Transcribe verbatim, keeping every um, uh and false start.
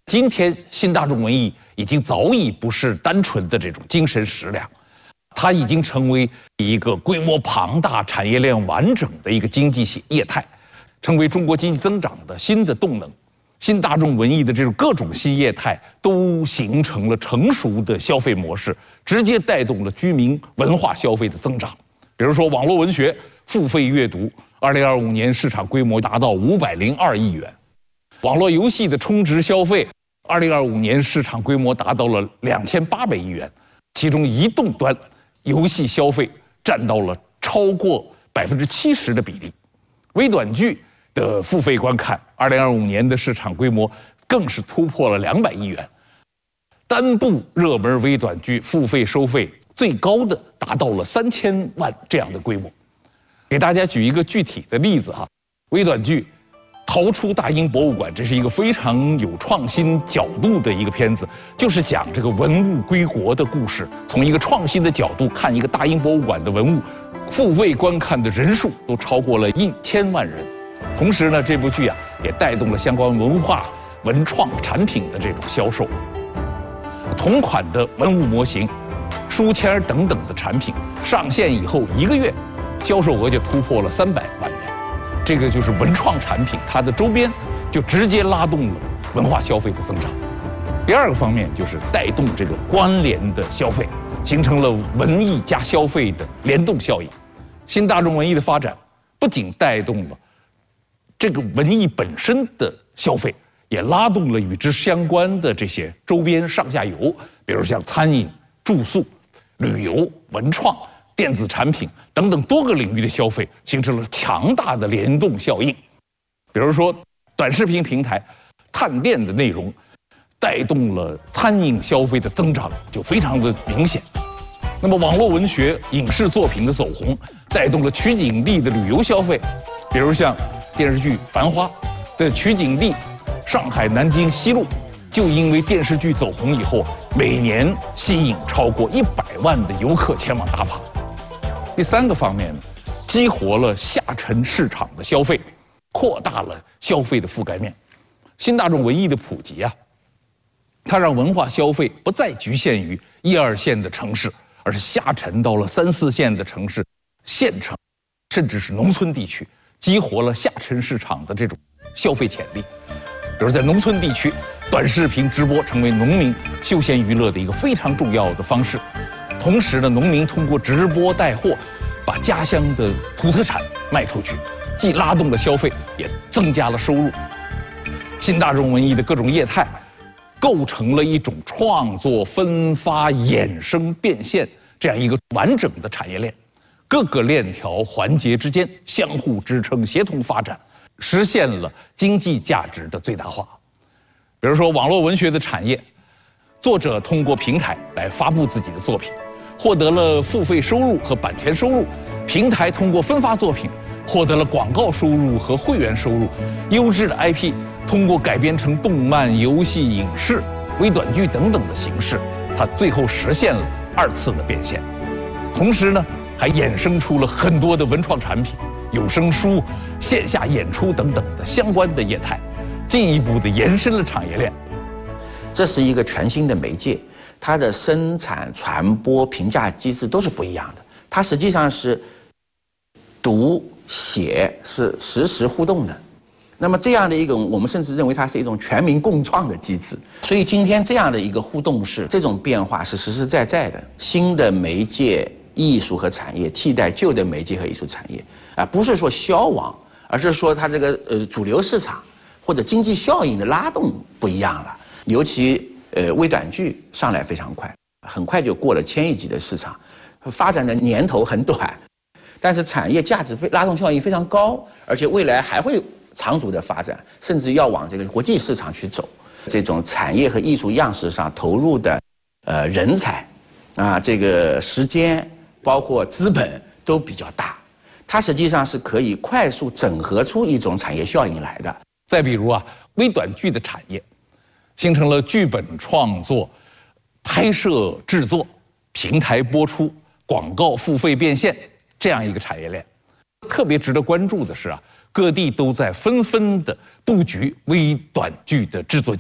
今天新大众文艺已经早已不是单纯的这种精神食粮，它已经成为一个规模庞大、产业链完整的一个经济业态，成为中国经济增长的新的动能。新大众文艺的这种各种新业态都形成了成熟的消费模式，直接带动了居民文化消费的增长。比如说，网络文学付费阅读，二零二五年市场规模达到五百零二亿元；网络游戏的充值消费，二零二五年市场规模达到了两千八百亿元，其中移动端游戏消费占到了超过百分之七十的比例。微短剧的付费观看，二零二五年的市场规模更是突破了两百亿元。单部热门微短剧付费收费最高的达到了三千万这样的规模。给大家举一个具体的例子哈，微短剧《逃出大英博物馆》，这是一个非常有创新角度的一个片子，就是讲这个文物归国的故事，从一个创新的角度看一个大英博物馆的文物，付费观看的人数都超过了一千万人。同时呢，这部剧啊也带动了相关文化文创产品的这种销售。同款的文物模型、书签等等的产品上线以后，一个月销售额就突破了三百万元。这个就是文创产品，它的周边就直接拉动了文化消费的增长。第二个方面就是带动这个关联的消费，形成了文艺加消费的联动效应。新大众文艺的发展不仅带动了这个文艺本身的消费，也拉动了与之相关的这些周边上下游，比如像餐饮、住宿、旅游、文创、电子产品等等多个领域的消费，形成了强大的联动效应。比如说，短视频平台探店的内容带动了餐饮消费的增长，就非常的明显。那么，网络文学、影视作品的走红，带动了取景地的旅游消费，比如像电视剧《繁花》的取景地上海南京西路，就因为电视剧走红以后，每年吸引超过一百万的游客前往打卡。第三个方面，激活了下沉市场的消费，扩大了消费的覆盖面。新大众文艺的普及啊，它让文化消费不再局限于一二线的城市，而是下沉到了三四线的城市、县城，甚至是农村地区，激活了下沉市场的这种消费潜力。比如在农村地区，短视频直播成为农民休闲娱乐的一个非常重要的方式。同时呢，农民通过直播带货，把家乡的土特产卖出去，既拉动了消费，也增加了收入。新大众文艺的各种业态，构成了一种创作、分发、衍生、变现这样一个完整的产业链，各个链条环节之间相互支撑、协同发展，实现了经济价值的最大化。比如说，网络文学的产业，作者通过平台来发布自己的作品，获得了付费收入和版权收入；平台通过分发作品，获得了广告收入和会员收入；优质的 I P 通过改编成动漫、游戏、影视、微短剧等等的形式，它最后实现了二次的变现。同时呢，还衍生出了很多的文创产品、有声书、线下演出等等的相关的业态，进一步的延伸了产业链。 这是一个全新的媒介，它的生产、传播、评价机制都是不一样的。它实际上是读写是实时互动的。那么这样的一种，我们甚至认为它是一种全民共创的机制。所以今天这样的一个互动式，这种变化是实实在在的。新的媒介、艺术和产业替代旧的媒介和艺术产业，啊，不是说消亡，而是说它这个呃主流市场或者经济效应的拉动不一样了。尤其呃微短剧上来非常快，很快就过了千亿级的市场，发展的年头很短，但是产业价值非拉动效应非常高，而且未来还会长足的发展，甚至要往这个国际市场去走。这种产业和艺术样式上投入的呃人才啊，这个时间包括资本都比较大，它实际上是可以快速整合出一种产业效应来的。 再比如啊，微短剧的产业形成了剧本创作、拍摄制作、平台播出、广告付费变现这样一个产业链。特别值得关注的是啊，各地都在纷纷的布局微短剧的制作